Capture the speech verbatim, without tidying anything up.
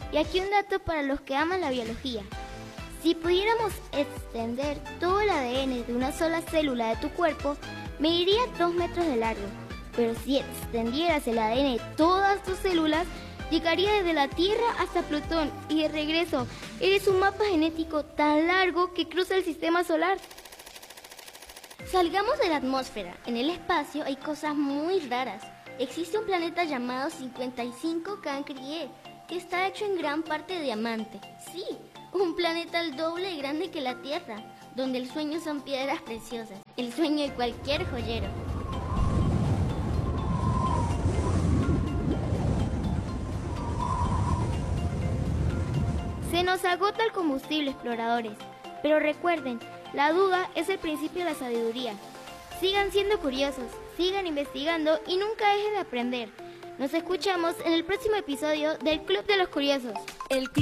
Y aquí un dato para los que aman la biología. Si pudiéramos extender todo el A D N de una sola célula de tu cuerpo, mediría dos metros de largo. Pero si extendieras el A D N de todas tus células, llegaría desde la Tierra hasta Plutón y de regreso. Eres un mapa genético tan largo que cruza el sistema solar. Salgamos de la atmósfera. En el espacio hay cosas muy raras. Existe un planeta llamado cincuenta y cinco Cancri, que está hecho en gran parte de diamante. Sí, un planeta al doble de grande que la Tierra, donde el sueño son piedras preciosas, el sueño de cualquier joyero. Se nos agota el combustible, exploradores, pero recuerden, la duda es el principio de la sabiduría. Sigan siendo curiosos, sigan investigando y nunca dejen de aprender. Nos escuchamos en el próximo episodio del Club de los Curiosos. El